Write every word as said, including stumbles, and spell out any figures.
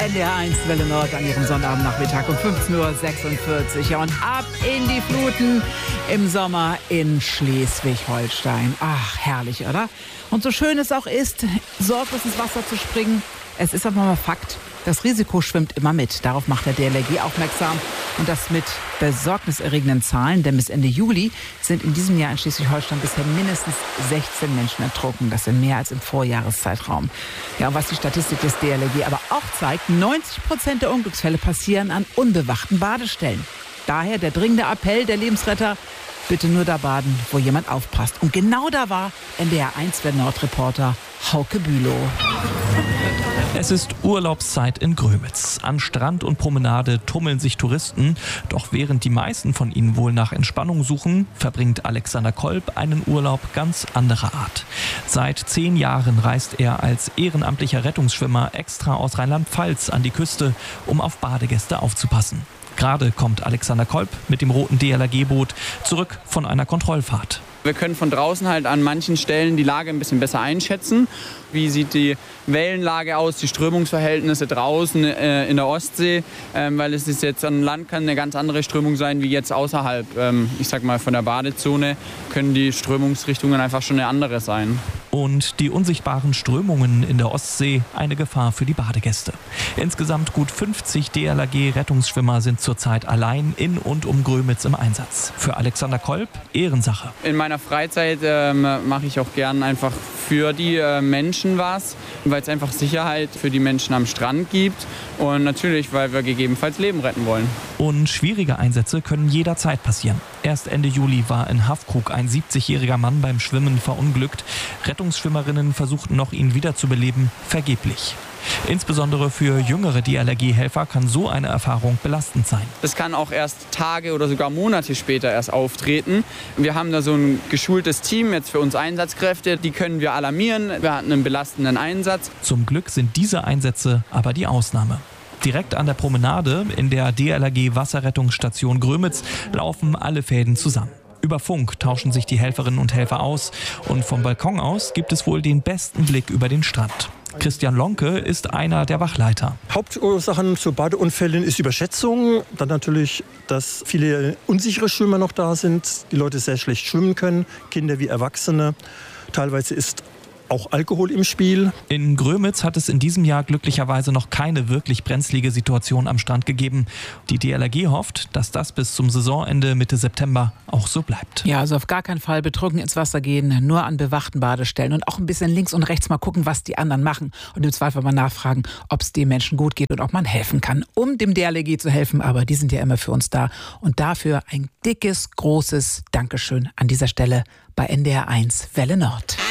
N D R eins Welle Nord an Ihrem Sonnabendnachmittag um fünfzehn Uhr sechsundvierzig. Ja, und ab in die Fluten im Sommer in Schleswig-Holstein. Ach, herrlich, oder? Und so schön es auch ist, sorglos ins Wasser zu springen, es ist aber mal Fakt, das Risiko schwimmt immer mit. Darauf macht der D L R G aufmerksam. Und das mit besorgniserregenden Zahlen. Denn bis Ende Juli sind in diesem Jahr in Schleswig-Holstein bisher mindestens sechzehn Menschen ertrunken. Das sind mehr als im Vorjahreszeitraum. Ja, und was die Statistik des D L R G aber auch zeigt, neunzig Prozent der Unglücksfälle passieren an unbewachten Badestellen. Daher der dringende Appell der Lebensretter, bitte nur da baden, wo jemand aufpasst. Und genau da war N D R eins Welle Nord-Reporter Hauke Bülow. Es ist Urlaubszeit in Grömitz. An Strand und Promenade tummeln sich Touristen. Doch während die meisten von ihnen wohl nach Entspannung suchen, verbringt Alexander Kolb einen Urlaub ganz anderer Art. Seit zehn Jahren reist er als ehrenamtlicher Rettungsschwimmer extra aus Rheinland-Pfalz an die Küste, um auf Badegäste aufzupassen. Gerade kommt Alexander Kolb mit dem roten D L R G-Boot zurück von einer Kontrollfahrt. Wir können von draußen halt an manchen Stellen die Lage ein bisschen besser einschätzen. Wie sieht die Wellenlage aus, die Strömungsverhältnisse draußen äh, in der Ostsee? Ähm, weil es ist jetzt an Land kann eine ganz andere Strömung sein wie jetzt außerhalb. Ähm, ich sag mal von der Badezone können die Strömungsrichtungen einfach schon eine andere sein. Und die unsichtbaren Strömungen in der Ostsee eine Gefahr für die Badegäste. Insgesamt gut fünfzig D L R G-Rettungsschwimmer sind zurzeit allein in und um Grömitz im Einsatz. Für Alexander Kolb Ehrensache. In meiner Freizeit ähm, mache ich auch gern einfach für die äh, Menschen was, weil es einfach Sicherheit für die Menschen am Strand gibt und natürlich, weil wir gegebenenfalls Leben retten wollen. Und schwierige Einsätze können jederzeit passieren. Erst Ende Juli war in Haffkrug ein siebzigjähriger Mann beim Schwimmen verunglückt. Rettungsschwimmerinnen versuchten noch, ihn wiederzubeleben, vergeblich. Insbesondere für jüngere D L R G-Helfer kann so eine Erfahrung belastend sein. Das kann auch erst Tage oder sogar Monate später erst auftreten. Wir haben da so ein geschultes Team, jetzt für uns Einsatzkräfte, die können wir alarmieren. Wir hatten einen belastenden Einsatz. Zum Glück sind diese Einsätze aber die Ausnahme. Direkt an der Promenade in der D L R G-Wasserrettungsstation Grömitz laufen alle Fäden zusammen. Über Funk tauschen sich die Helferinnen und Helfer aus und vom Balkon aus gibt es wohl den besten Blick über den Strand. Christian Lonke ist einer der Wachleiter. Hauptursachen zu Badeunfällen ist Überschätzung. Dann natürlich, dass viele unsichere Schwimmer noch da sind, die Leute sehr schlecht schwimmen können, Kinder wie Erwachsene. Teilweise ist auch Alkohol im Spiel. In Grömitz hat es in diesem Jahr glücklicherweise noch keine wirklich brenzlige Situation am Strand gegeben. Die D L R G hofft, dass das bis zum Saisonende Mitte September auch so bleibt. Ja, also auf gar keinen Fall betrunken ins Wasser gehen, nur an bewachten Badestellen und auch ein bisschen links und rechts mal gucken, was die anderen machen und im Zweifel mal nachfragen, ob es den Menschen gut geht und ob man helfen kann, um dem D L R G zu helfen. Aber die sind ja immer für uns da und dafür ein dickes, großes Dankeschön an dieser Stelle bei N D R eins Welle Nord.